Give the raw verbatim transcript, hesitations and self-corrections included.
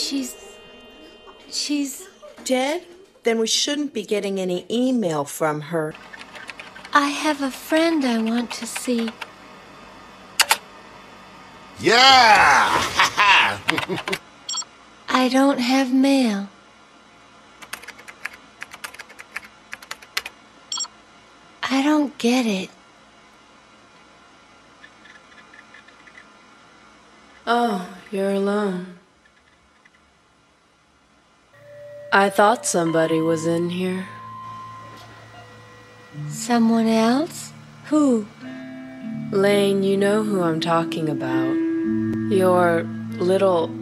She's... she's... Dead? Then we shouldn't be getting any email from her. I have a friend I want to see. Yeah! I don't have mail. I don't get it. Oh, you're alone. I thought somebody was in here. Someone else? Who? Lane, you know who I'm talking about. Your little